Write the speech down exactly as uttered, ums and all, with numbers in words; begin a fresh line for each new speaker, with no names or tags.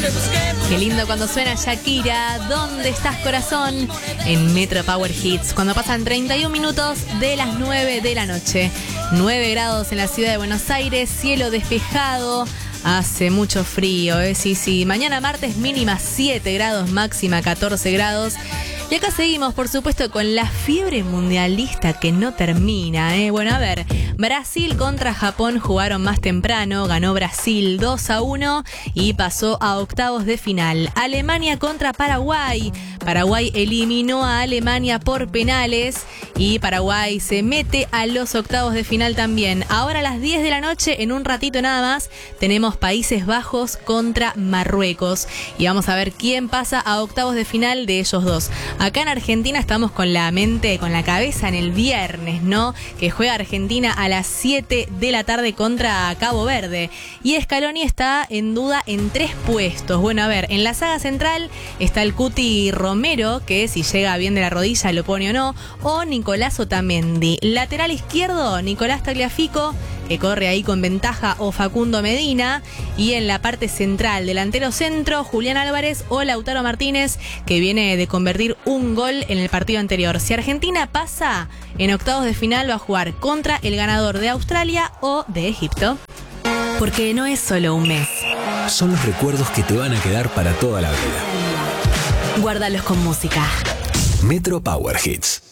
Qué lindo cuando suena Shakira, ¿dónde estás, corazón? En Metro Power Hits, cuando pasan treinta y un minutos de las nueve de la noche. nueve grados en la ciudad de Buenos Aires, cielo despejado, hace mucho frío, ¿eh? Sí, sí. Mañana martes mínima siete grados, máxima catorce grados. Y acá seguimos, por supuesto, con la fiebre mundialista que no termina, ¿eh? Bueno, a ver, Brasil contra Japón jugaron más temprano, ganó Brasil dos a uno y pasó a octavos de final. Alemania contra Paraguay. Paraguay eliminó a Alemania por penales y Paraguay se mete a los octavos de final también. Ahora a las diez de la noche, en un ratito nada más, tenemos Países Bajos contra Marruecos. Y vamos a ver quién pasa a octavos de final de ellos dos. Acá en Argentina estamos con la mente, con la cabeza en el viernes, ¿no? Que juega Argentina a las siete de la tarde contra Cabo Verde. Y Scaloni está en duda en tres puestos. Bueno, a ver, en la saga central está el Cuti Romero, que si llega bien de la rodilla lo pone o no, o Nicolás Otamendi. Lateral izquierdo, Nicolás Tagliafico, que corre ahí con ventaja, o Facundo Medina. Y en la parte central, delantero centro, Julián Álvarez o Lautaro Martínez, que viene de convertir un gol en el partido anterior. Si Argentina pasa, en octavos de final va a jugar contra el ganador de Australia o de Egipto. Porque no es solo un mes.
Son los recuerdos que te van a quedar para toda la vida.
Guárdalos con música.
Metro Power Hits.